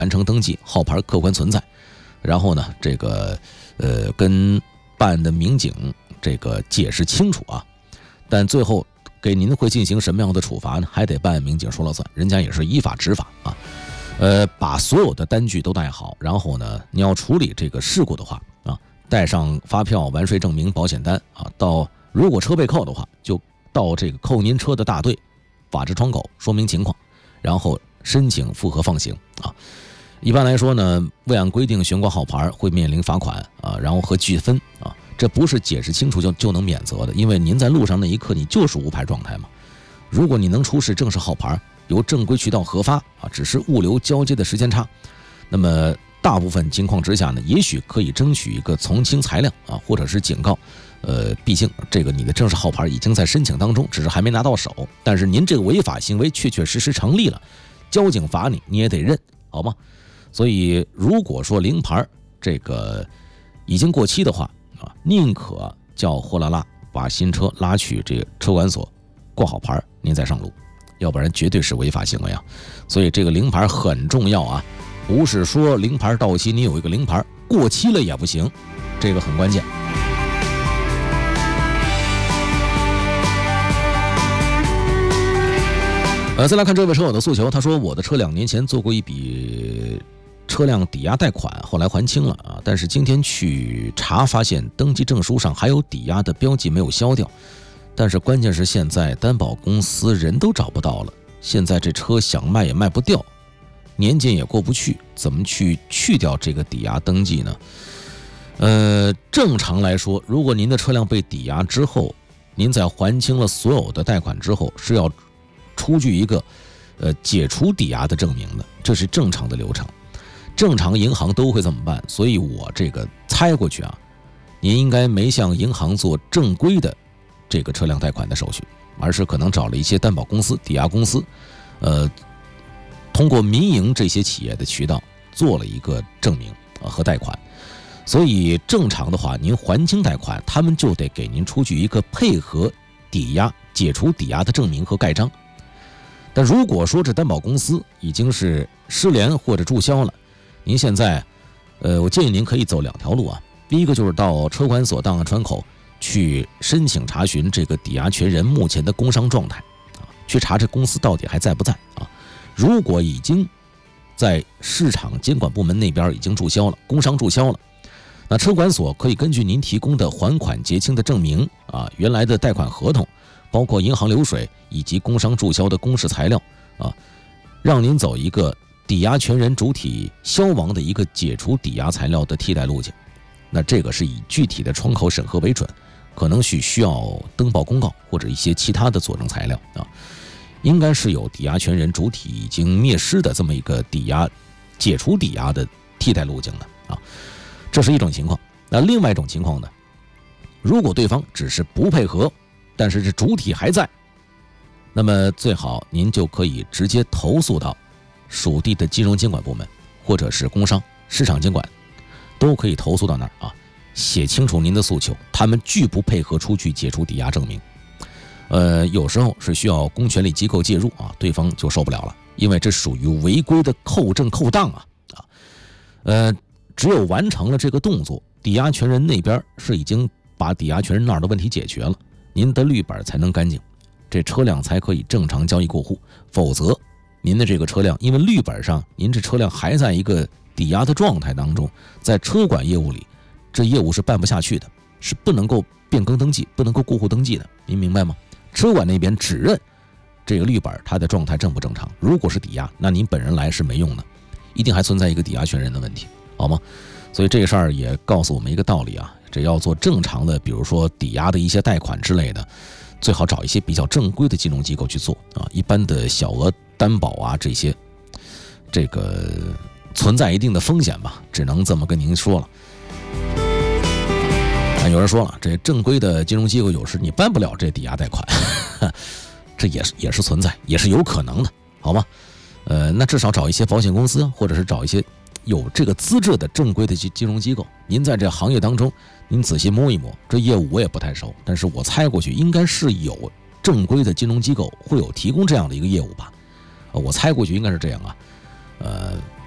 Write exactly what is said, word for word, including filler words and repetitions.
完成登记，号牌客观存在，然后呢，这个呃跟办案的民警这个解释清楚啊，但最后给您会进行什么样的处罚呢？还得办案民警说了算，人家也是依法执法啊。呃，把所有的单据都带好，然后呢，你要处理这个事故的话啊，带上发票、完税证明、保险单啊，到如果车被扣的话，就到这个扣您车的大队法制窗口说明情况，然后申请复核放行啊。一般来说呢，未按规定悬挂号牌会面临罚款啊，然后和记分啊，这不是解释清楚就就能免责的，因为您在路上那一刻你就是无牌状态嘛。如果你能出示正式号牌，由正规渠道核发啊，只是物流交接的时间差，那么大部分情况之下呢，也许可以争取一个从轻裁量啊，或者是警告。呃，毕竟这个你的正式号牌已经在申请当中，只是还没拿到手。但是您这个违法行为确确实实成立了，交警罚你，你也得认，好吗？所以如果说零牌这个已经过期的话啊，宁可叫货拉拉把新车拉去这个车管所挂好牌，您再上路。要不然绝对是违法行为啊！所以这个零牌很重要啊，不是说零牌到期你有一个零牌，过期了也不行，这个很关键。呃，再来看这位车友的诉求，他说我的车两年前做过一笔车辆抵押贷款，后来还清了啊，但是今天去查发现登记证书上还有抵押的标记没有消掉。但是关键是现在担保公司人都找不到了，现在这车想卖也卖不掉，年检也过不去，怎么去去掉这个抵押登记呢？呃，正常来说，如果您的车辆被抵押之后，您在还清了所有的贷款之后，是要出具一个呃解除抵押的证明的，这是正常的流程，正常银行都会这么办。所以我这个猜过去啊，您应该没向银行做正规的这个车辆贷款的手续，而是可能找了一些担保公司、抵押公司，呃，通过民营这些企业的渠道做了一个证明啊和贷款。所以正常的话，您还清贷款，他们就得给您出具一个配合抵押、解除抵押的证明和盖章。但如果说这担保公司已经是失联或者注销了，您现在，呃，我建议您可以走两条路啊。第一个就是到车管所档案窗口去申请查询这个抵押权人目前的工商状态啊，去查这公司到底还在不在啊。如果已经在市场监管部门那边已经注销了，工商注销了，那车管所可以根据您提供的还款结清的证明啊，原来的贷款合同，包括银行流水以及工商注销的公示材料啊，让您走一个抵押权人主体消亡的一个解除抵押材料的替代路径。那这个是以具体的窗口审核为准，可能需需要登报公告或者一些其他的佐证材料啊，应该是有抵押权人主体已经灭失的这么一个抵押解除抵押的替代路径的啊，这是一种情况。那另外一种情况呢，如果对方只是不配合，但是这主体还在，那么最好您就可以直接投诉到属地的金融监管部门，或者是工商市场监管，都可以投诉到那儿啊，写清楚您的诉求，他们拒不配合出具解除抵押证明。呃，有时候是需要公权力机构介入啊，对方就受不了了，因为这属于违规的扣证扣当啊啊，呃，只有完成了这个动作，抵押权人那边是已经把抵押权人那儿的问题解决了，您的绿本才能干净，这车辆才可以正常交易过户，否则您的这个车辆因为绿本上您这车辆还在一个抵押的状态当中，在车管业务里这业务是办不下去的，是不能够变更登记，不能够过户登记的，您明白吗？车管那边只认这个绿本它的状态正不正常，如果是抵押，那您本人来是没用的，一定还存在一个抵押权人的问题，好吗？所以这个事儿也告诉我们一个道理啊，这要做正常的比如说抵押的一些贷款之类的，最好找一些比较正规的金融机构去做啊，一般的小额担保啊这些这个存在一定的风险吧，只能这么跟您说了。有人说了，这正规的金融机构有时你办不了这抵押贷款，这也是也是存在，也是有可能的，好吗？呃，那至少找一些保险公司，或者是找一些有这个资质的正规的金融机构。您在这行业当中，您仔细摸一摸，这业务我也不太熟，但是我猜过去应该是有正规的金融机构会有提供这样的一个业务吧？呃，我猜过去应该是这样啊。呃，